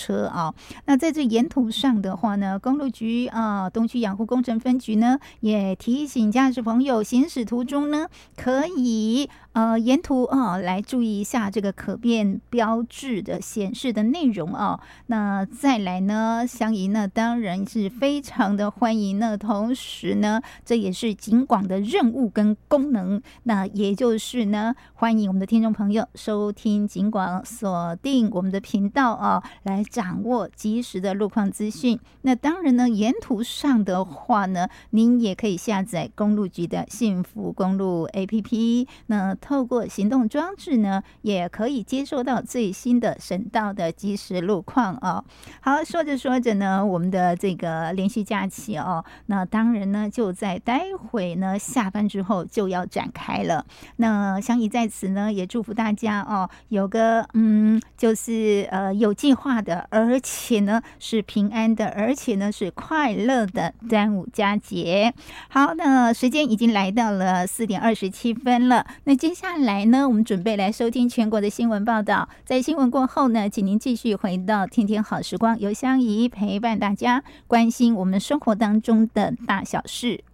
车啊。那在这沿途上的话呢，公路局东区养护工程分局呢也提醒驾驶朋友行驶途中呢，可以沿途来注意一下这个可变标志的显示的内容那再来呢，香怡呢当然是非常的欢迎呢，同时呢，这也是警广的任务跟功能。那也就是呢，欢迎我们的听众朋友收听警广，锁定我们的频道来掌握及时的路况资讯。那当然呢，沿途上的话呢，您也可以下载公路局的幸福公路 APP， 那透过行动装置呢，也可以接收到最新的省道的即时路况好，说着说着呢，我们的这个连续假期那当然呢，就在待会呢下班之后就要展开了。那香怡在此呢，也祝福大家有个就是有计划的，而且呢是平安的，而且呢是快乐的端午佳节。好，那时间已经来到了4点27分了。那接下来呢，我们准备来收听全国的新闻报道。在新闻过后呢，请您继续回到天天好时光，由香怡陪伴大家关心我们生活当中的大小事。